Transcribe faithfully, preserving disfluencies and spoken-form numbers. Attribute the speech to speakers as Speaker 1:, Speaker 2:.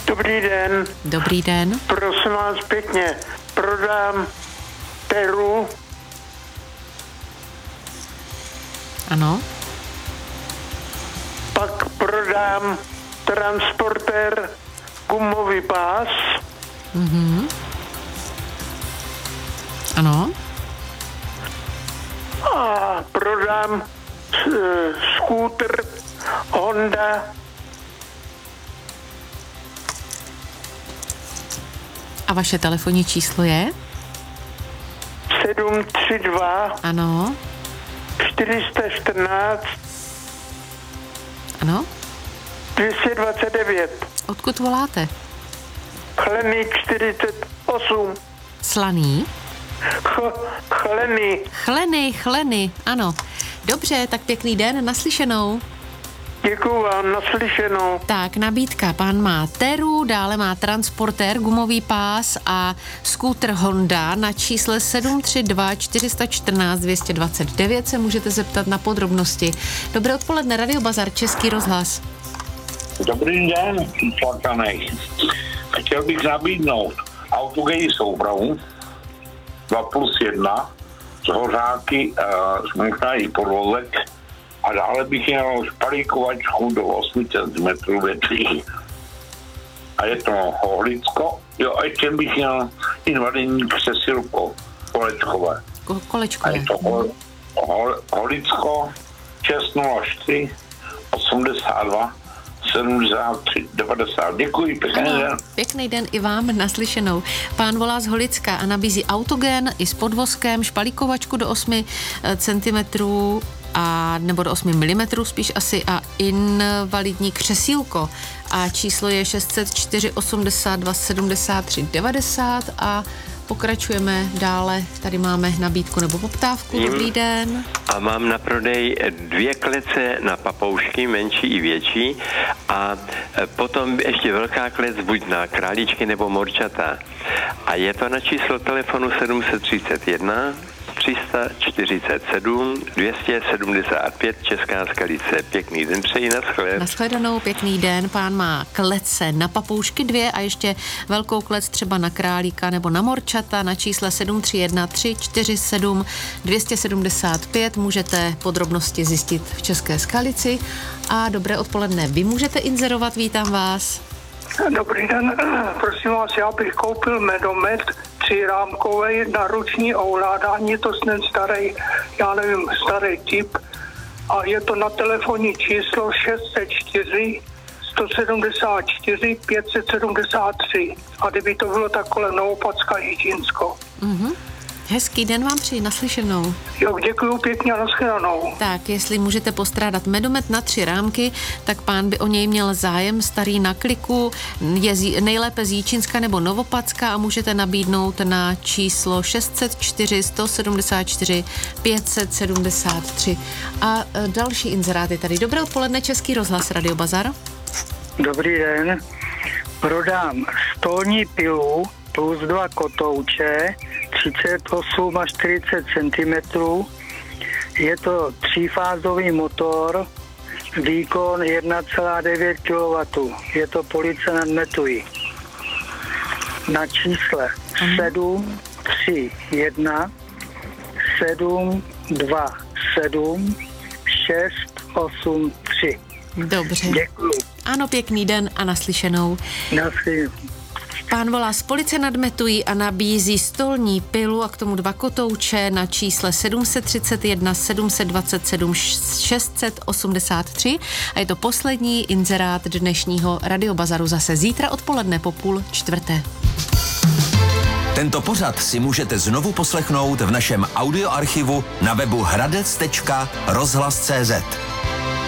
Speaker 1: Dobrý den.
Speaker 2: Dobrý den.
Speaker 1: Prosím vás pěkně, prodám Teru.
Speaker 2: Ano.
Speaker 1: Pak prodám transportér gumový pás.
Speaker 2: Mhm. Ano.
Speaker 1: A prodám uh, skútr Honda.
Speaker 2: A vaše telefonní číslo je?
Speaker 1: sedm tři dva.
Speaker 2: Ano.
Speaker 1: čtyři jedna čtyři.
Speaker 2: Ano.
Speaker 1: dvě stě dvacet devět.
Speaker 2: Odkud voláte?
Speaker 1: Chlený čtyřicet osm.
Speaker 2: Slaný?
Speaker 1: Ch, chlený.
Speaker 2: Chleny, chleny, ano. Dobře, tak pěkný den, naslyšenou.
Speaker 1: Děkuju vám, naslyšenou.
Speaker 2: Tak, nabídka. Pán má Teru, dále má transportér, gumový pás a skútr Honda. Na čísle sedm tři dva čtyři jedna čtyři dvě dva devět se můžete zeptat na podrobnosti. Dobré odpoledne, Radio Bazar, Český rozhlas.
Speaker 3: Dobrý den, plakanej. Chtěl bych nabídnout autogejí soupravu dva plus jedna z hořáky, z možná i podvozek, a dále bych měl špalíkovačku do osm centimetrů větví. A je to Holicko. Jo, a ještě bych měl invalidní křesilko kolečkové.
Speaker 2: Ko- kolečkové.
Speaker 3: A je to hol, hol, Holicko šest nula čtyři osmdesát dva sedmdesát tři devadesát. Děkuji, pěkný den.
Speaker 2: Pěkný den i vám, naslyšenou. Pán volá z Holicka a nabízí autogen i s podvozkem, špalíkovačku do osm centimetrů a nebo do osm milimetrů spíš asi a invalidní křesílko. A číslo je šest set čtyři osmdesát dva sedmdesát tři devadesát a pokračujeme dále. Tady máme nabídku nebo poptávku. Dobrý den.
Speaker 4: A mám na prodej dvě klece na papoušky, menší i větší, a potom ještě velká klec buď na králíčky nebo morčata. A je to na číslo telefonu sedm set třicet jedna tři sta čtyřicet sedm dvě stě sedmdesát pět Česká Skalice. Pěkný den přeji, naschle.
Speaker 2: Nashledanou, pěkný den. Pán má klece na papoušky dvě a ještě velkou klec třeba na králíka nebo na morčata na čísle sedm tři jedna tři čtyři sedm dvě stě sedmdesát pět. Můžete podrobnosti zjistit v České Skalici. A dobré odpoledne. Vy můžete inzerovat, vítám vás.
Speaker 1: Dobrý den, prosím vás, já bych koupil medomet třírámkový na ruční ovládání, to snad starý, já nevím, starý typ, a je to na telefonní číslo šest set čtyři sto sedmdesát čtyři pět set sedmdesát tři. A kdyby to bylo tak kolem Novopacka Jičínsko.
Speaker 2: Mhm. Hezký den vám přeji, naslyšenou.
Speaker 1: Jo, děkuju pěkně a nashledanou.
Speaker 2: Tak, jestli můžete postrádat medomet na tři rámky, tak pán by o něj měl zájem, starý na kliku, je z, nejlépe z Jíčínska nebo Novopacka a můžete nabídnout na číslo šest set čtyři sto sedmdesát čtyři pět set sedmdesát tři. A e, další inzeráty tady. Dobré odpoledne, Český rozhlas, Radio Bazar.
Speaker 5: Dobrý den, prodám stolní pilu plus dva kotouče, třicet osm až čtyřicet centimetrů. Je to třífázový motor, výkon jedna celá devět kilowattů. Je to Police nad Metují. Na čísle sedm tři jedna sedm dva sedm šest osm tři.
Speaker 2: Dobře.
Speaker 5: Děkuji.
Speaker 2: Ano, pěkný den a naslyšenou.
Speaker 5: Naslyšenou.
Speaker 2: Pán volá z Police nad Metují a nabízí stolní pilu a k tomu dva kotouče na čísle sedm set třicet jedna sedm set dvacet sedm šest set osmdesát tři a je to poslední inzerát dnešního Radiobazaru zase zítra odpoledne po půl čtvrté.
Speaker 6: Tento pořad si můžete znovu poslechnout v našem audioarchivu na webu hradec tečka rozhlas tečka cé zet.